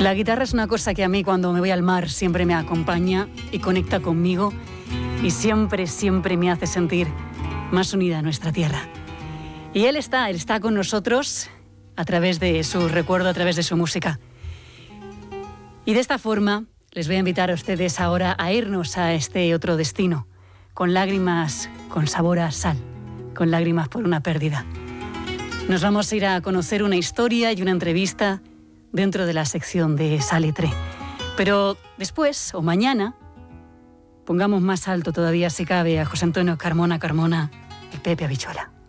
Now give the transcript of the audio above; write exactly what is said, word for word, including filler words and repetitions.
La guitarra es una cosa que a mí cuando me voy al mar siempre me acompaña y conecta conmigo y siempre, siempre me hace sentir más unida a nuestra tierra. Y él está, él está con nosotros a través de su recuerdo, a través de su música. Y de esta forma les voy a invitar a ustedes ahora a irnos a este otro destino, con lágrimas, con sabor a sal, con lágrimas por una pérdida. Nos vamos a ir a conocer una historia y una entrevista dentro de la sección de Salitre. Pero después, o mañana, pongamos más alto todavía si cabe a José Antonio Carmona Carmona y Pepe Habichuela.